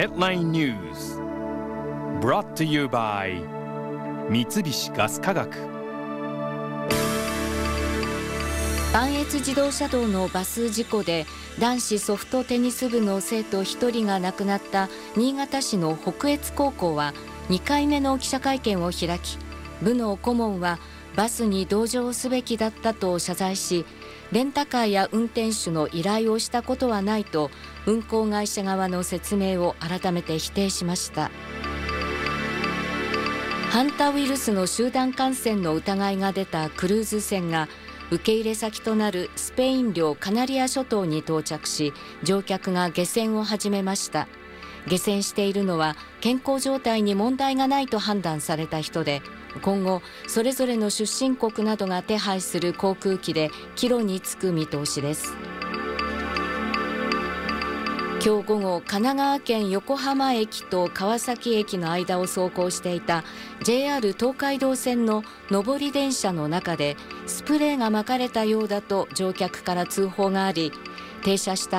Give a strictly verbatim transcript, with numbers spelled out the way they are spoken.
Headline News brought to you by 三菱ガス化学。 磐越自動車道のバス事故で男子ソフトテニス部の生徒ひとりが亡くなった新潟市の北越高校はにかいめの記者会見を開き、部の顧問はバスに同乗すべきだったと謝罪し、レンタカーや運転手の依頼をしたことはないと運行会社側の説明を改めて否定しました。ハンタウイルスの集団感染の疑いが出たクルーズ船が受け入れ先となるスペイン領カナリア諸島に到着し、乗客が下船を始めました。下船しているのは健康状態に問題がないと判断された人で、今後それぞれの出身国などが手配する航空機で帰路に着く見通しです。今日午後、神奈川県横浜駅と川崎駅の間を走行していた ジェイアール 東海道線の上り電車の中でスプレーが撒かれたようだと乗客から通報があり、停車した